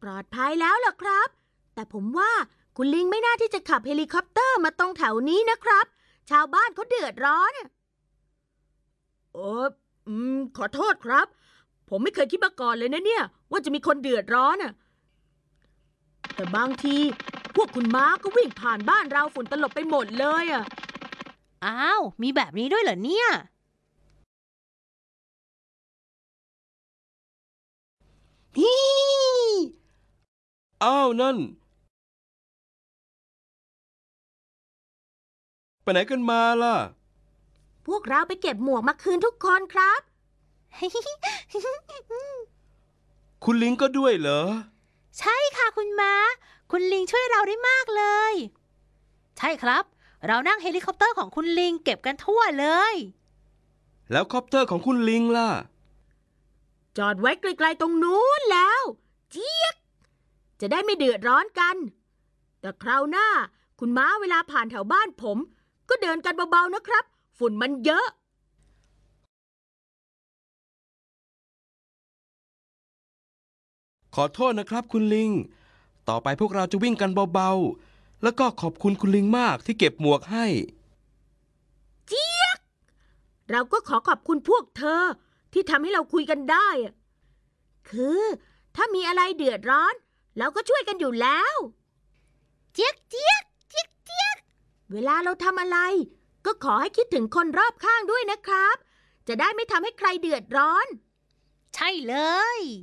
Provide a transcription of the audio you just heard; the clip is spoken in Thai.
ปลอดภัยแล้วล่ะครับแต่ผมว่าคุณลิงไม่น่าที่จะขับเฮลิคอปเตอร์มาตรงแถวนี้นะครับชาวบ้านเขาเดือดร้อนเออขอโทษครับผมไม่เคยคิดมาก่อนเลยนะเนี่ยว่าจะมีคนเดือดร้อนแต่บางทีพวกคุณม้าก็วิ่งผ่านบ้านเราฝุ่นตลบไปหมดเลยอ้าวมีแบบนี้ด้วยเหรอเนี่ยฮีอ้าวนั่นไปไหนกันมาล่ะพวกเราไปเก็บหมวกมาคืนทุกคนครับคุณลิงก็ด้วยเหรอใช่ค่ะคุณม้าคุณลิงช่วยเราได้มากเลยใช่ครับเรานั่งเฮลิคอปเตอร์ของคุณลิงเก็บกันทั่วเลยแล้วคอปเตอร์ของคุณลิงล่ะจอดไว้ไกลๆตรงนู้นแล้วเจี๊ยกจะได้ไม่เดือดร้อนกันแต่คราวหน้าคุณม้าเวลาผ่านแถวบ้านผมก็เดินกันเบาๆนะครับฝุ่นมันเยอะขอโทษนะครับคุณลิงต่อไปพวกเราจะวิ่งกันเบาๆแล้วก็ขอบคุณคุณลิงมากที่เก็บหมวกให้เจี๊ยกเราก็ขอบคุณพวกเธอที่ทำให้เราคุยกันได้คือถ้ามีอะไรเดือดร้อนเราก็ช่วยกันอยู่แล้วเจี๊ยกเจี๊ยกเจี๊ยกเจี๊ยกเวลาเราทำอะไรก็ขอให้คิดถึงคนรอบข้างด้วยนะครับจะได้ไม่ทำให้ใครเดือดร้อนใช่เลย